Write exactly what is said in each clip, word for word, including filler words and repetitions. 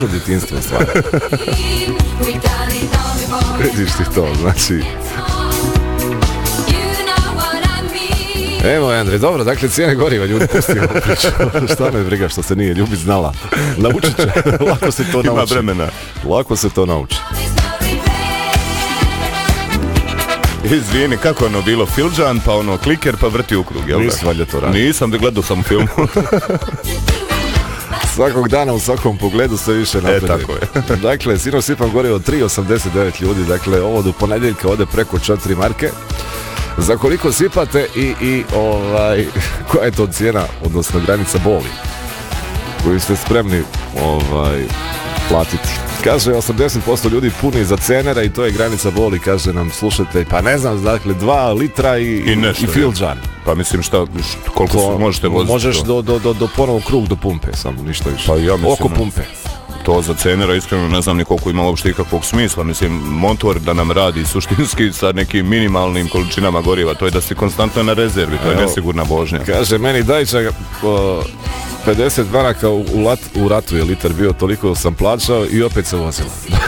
djetinstvo stvari. Vidiš ti to, znači... Evo, Andrej, dobro, dakle, cijene goriva, ljudi, pustimo priču. Šta me briga što se nije ljubit znala. Naučit će, lako se to nauči. Ima vremena. Lako se to nauči. Izvini, kako ono bilo, Filđan, pa ono, kliker, pa vrti u krug, jel da? Nisi valjda to radi. Nisam, da gledao sam film. Svakog dana u svakom pogledu sve više napreduje. E, tako je. Dakle, sinoć sipam gorivo tri osamdeset devet ljudi, dakle, ovo do ponedjeljka ode preko četiri marke. Za koliko sipate i, i ovaj, koja je to cijena, odnosno granica boli koju ste spremni ovaj, platiti? Kaže, osamdeset posto ljudi puni za cenera i to je granica boli, kaže nam, slušajte, pa ne znam, dakle, dva litra i, I, nešto, i Filđan. Pa mislim, šta, šta koliko to, su, možete voziti? Možeš to? do, do, do, do ponovo krug do pumpe, samo ništa više. Pa ja mislim, oko pumpe. To za cenera iskreno ne znam ni koliko ima uopšte ikakvog smisla. Mislim, motor da nam radi suštinski sa nekim minimalnim količinama goriva, to je da si konstantno na rezervi, to je Evo, nesigurna vožnja. Kaže, meni Dajića uh, pedeset maraka u, u, lat, u ratu je litar bio, toliko sam plaćao i opet se vozila.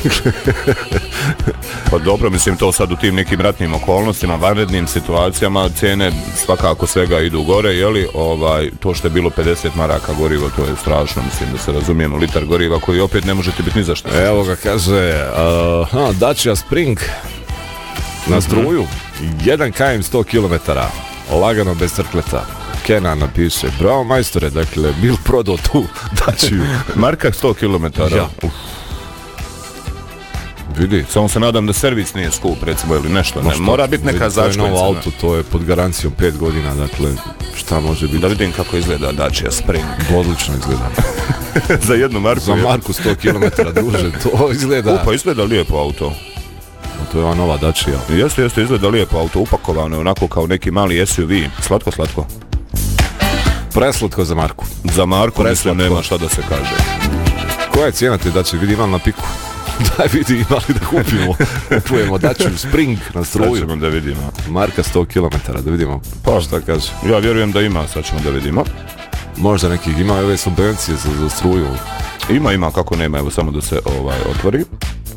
Pa dobro, mislim, to sad u tim nekim ratnim okolnostima, vanrednim situacijama, cijene svakako svega idu gore, jeli, ovaj, to što je bilo pedeset maraka goriva, to je strašno, mislim, da se razumijemo, litar goriva koji opet ne možete biti ni za što. Evo ga, kaže, uh, Dacia Spring na struju, mm-hmm. jedan kilometar sto kilometara, lagano bez crkleta. Kenan napiše, bravo majstore, dakle, bil prodao tu Daciu. Marka sto kilometara. Ja. Uf. Vidi. Samo se nadam da servis nije skup, recimo, ili nešto. Ne, mora biti neka zaštitnica. To je novo auto, to je pod garancijom pet godina, dakle, šta može biti? Da vidim kako izgleda Dacia Spring. Odlično izgleda. Za jednu marku. Za marku sto kilometara, druže, to izgleda... Upa, izgleda lijepo auto. To je ova nova Dacia. Jeste, jeste, izgleda lijepo auto, upakovano, onako kao neki mali S U V. Slatko, slatko. Preslatko za marku. Za marku, mislim, nema šta da se kaže. Koja je cijena te Dacia? Vidi, imam na piku. Daj vidi, imali da kupimo. Kupujemo Dacia Spring na struju. Sad ćemo da vidimo. Marka sto kilometara, da vidimo. Pa šta kaže? Ja vjerujem da ima, sad ćemo da vidimo. Možda nekih, ima ove subvencije za, za struju. Ima, ima, kako nema, evo samo da se ovaj otvori.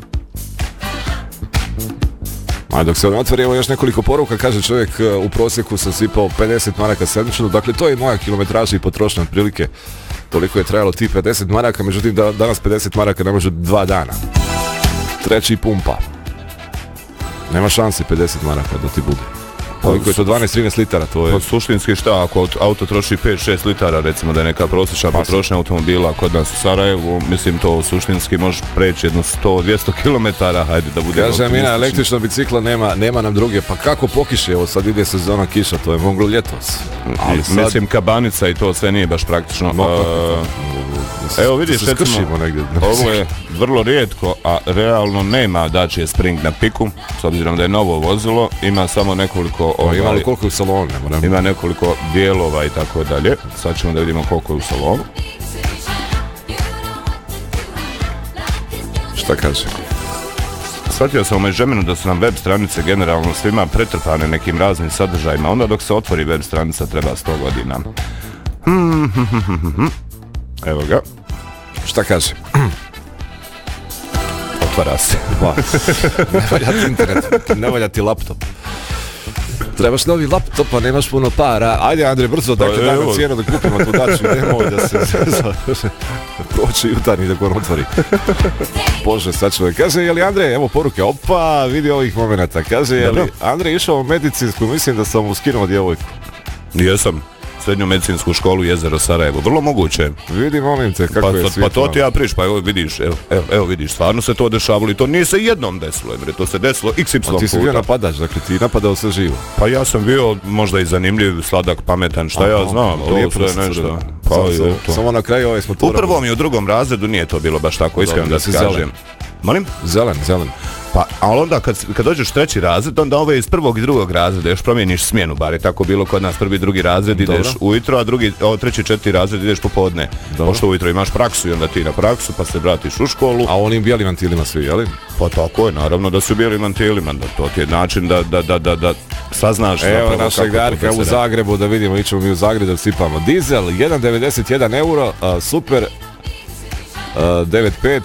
A dok se on otvori, evo još nekoliko poruka, kaže čovjek, u prosjeku sam sipao pedeset maraka sedmično, dakle to je moja kilometraža i potrošnja otprilike. Toliko je trajalo ti pedeset maraka, međutim da, danas pedeset maraka ne može dva dana. Treći pumpa. Nema šanse pedeset maraka da ti bude. Koliko je to dvanaest trinaest litara, to je... Pa suštinski šta, ako auto troši pet šest litara, recimo da je neka prosječna potrošnja automobila kod nas u Sarajevu, mislim to suštinski može preći jedno sto do dvjesto kilometara, hajde da bude... Kaže Mina, električna bicikla nema, nema nam druge, pa kako pokiše, evo sad ide sezona kiša, to je moglo ljetos. Ali sad... Mislim kabanica i to sve nije baš praktično. No, uh, evo vidiš, recimo, negdje. Ovo je vrlo rijetko, a realno nema Dacia Spring na piku, s obzirom da je novo vozilo, ima samo nekoliko... Ovaj, ima li koliko je u salonu? Ima nekoliko dijelova i tako dalje. Sad ćemo da vidimo koliko je u salonu. Šta kaže? Shvatio sam u međuvremenu da su nam web stranice generalno svima pretrpane nekim raznim sadržajima. Onda dok se otvori web stranica treba sto godina. Evo ga. Šta kaže? Otvara se. Ne valja ti internet, ne valja ti laptop. Trebaš novi laptop, a nemaš puno para. Ajde, Andrej, brzo, dakle, daj nam cijenu da kupimo tu Daciu. Nemoj da se proći jutarnji dok on otvori. Bože, sad ću da kaže, je li Andrej, evo poruke, opa, vidi ovih momenata. Kaže, je li Andrej išao u medicinsku, mislim da sam mu skinuo djevojku. Jesam. Srednju medicinsku školu Jezero Sarajevo, vrlo moguće. Vidi, molim te, kako pa, je svijetlo. Pa to ti ja priš, pa evo vidiš, evo, evo, evo vidiš, stvarno se to dešavalo i to nije se jednom desilo, Emre, to se desilo iks ipsilon puta. A ti si bio napadač, dakle ti napadao sve živo. Pa ja sam bio možda i zanimljiv, sladak, pametan, šta Aha, ja znam, to sve nešto. Pa, sam, je, to. Samo na kraju ove smo to... U prvom i u drugom razredu nije to bilo baš tako, iskreno da, da se kažem. Zelen. Molim? Zelen, zelen. Pa, ali onda kad, kad dođeš treći razred, onda ove iz prvog i drugog razreda još promijeniš smjenu, bar je tako bilo kod nas, prvi i drugi razred ideš Dobro. ujutro, a drugi, o, treći četiri razred ideš popodne. Dobro. Pošto ujutro imaš praksu i onda ti na praksu, pa se vratiš u školu. A onim bijelim mantilima svi, jeli? Pa tako je, naravno da su bijelim mantilima, da to ti je način da, da, da, da, da saznaš. Evo našeg Darka u Zagrebu, da vidimo, ićemo mi u Zagrebu da sipamo. Dizel, jedan devedeset jedan euro, a, super, a, devet pet,